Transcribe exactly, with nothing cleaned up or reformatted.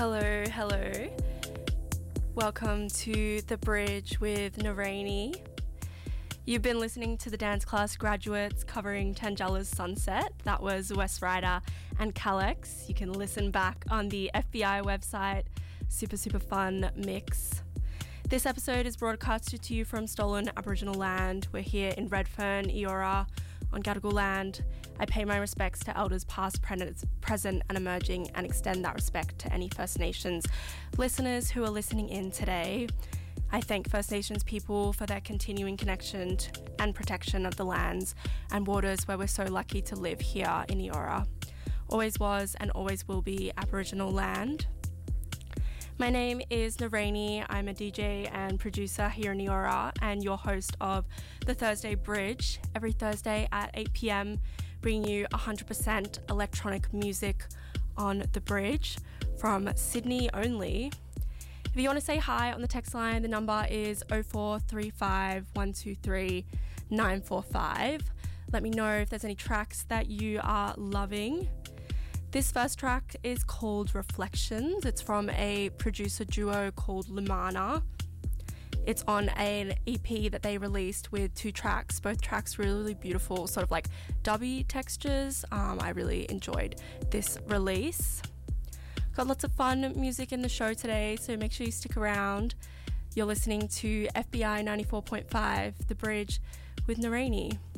Hello, hello. Welcome to The Bridge with Naraini. You've been listening to the dance class graduates covering Tangela's Sunset. That was West Rider and Calex. You can listen back on the F B I website. Super, super fun mix. This episode is broadcasted to you from stolen Aboriginal land. We're here in Redfern, Eora, on Gadigal land. I pay my respects to elders past, present and emerging, and extend that respect to any First Nations listeners who are listening in today. I thank First Nations people for their continuing connection to, and protection of the lands and waters where we're so lucky to live here in Eora. Always was and always will be Aboriginal land. My name is Naraini. I'm a D J and producer here in Eora and your host of the Thursday Bridge. Every Thursday at eight p.m, bringing you one hundred percent electronic music on the bridge from Sydney only. If you want to say hi on the text line, the number is oh four three five, one two three, nine four five. Let me know if there's any tracks that you are loving. This first track is called Reflections. It's from a producer duo called Lumana. It's on an E P that they released with two tracks. Both tracks really, really beautiful, sort of like dubby textures. Um, I really enjoyed this release. Got lots of fun music in the show today, so make sure you stick around. You're listening to F B I ninety-four point five, The Bridge with Naraini.